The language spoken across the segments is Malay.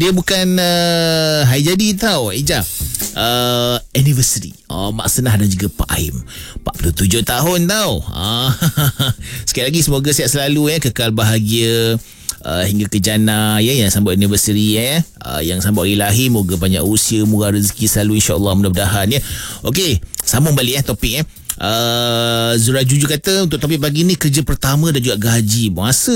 Dia bukan hari jadi tau, Ija. Anniversary Mak Senah dan juga Pak Aim 47 tahun tau. Sekali lagi semoga sihat selalu kekal bahagia hingga ke jannah yang sambut anniversary yang sambut hari lahir, moga banyak usia, murah rezeki selalu insya-Allah, mudah-mudahan Okey, sambung balik topik Zura Juju kata untuk topik pagi ni, kerja pertama dan juga gaji. Masa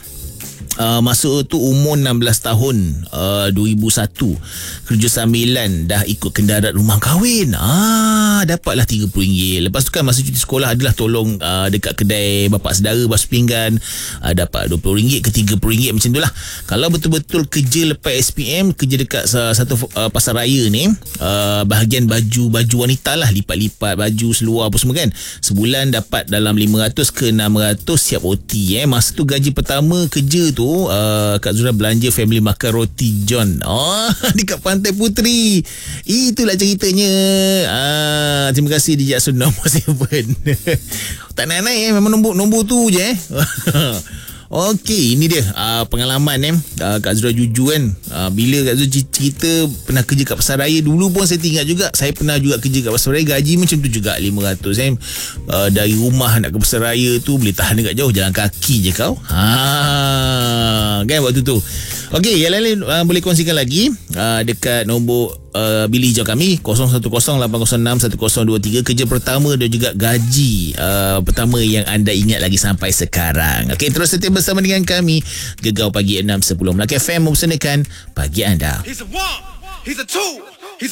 tu umur 16 tahun 2001, kerja sambilan dah ikut kendarat rumah kahwin. Dapatlah RM30. Lepas tu kan masa cuti sekolah adalah tolong dekat kedai bapak saudara basuh pinggan, dapat RM20 ke RM30 macam tu lah. Kalau betul-betul kerja lepas SPM, kerja dekat satu pasar raya ni, bahagian baju wanita lah, lipat-lipat baju seluar apa semua kan, sebulan dapat dalam 500 ke 600 siap OT. Masa tu gaji pertama kerja tu Kak Zura belanja family makan roti John dekat Pantai Puteri. Itulah ceritanya. Terima kasih DJ Asun nombor 7. Tak naik memang nombor tu je Okey, ini dia pengalaman Kak Zura Juju kan. Bila Kak Zura cerita pernah kerja kat pasar raya, dulu pun saya ingat juga, saya pernah juga kerja kat pasar raya, gaji macam tu juga 500 dari rumah nak ke pasar raya tu boleh tahan dekat jauh, jalan kaki je kau. Kan waktu tu. Okey, yang lain boleh kongsikan lagi dekat nombor bilik hijau kami 0108061023, kerja pertama dan juga gaji pertama yang anda ingat lagi sampai sekarang. Okey, terus setia bersama dengan kami Gegar Pagi 6.10 Melaka FM mempersembahkan pagi anda. He's a 1, he's a 2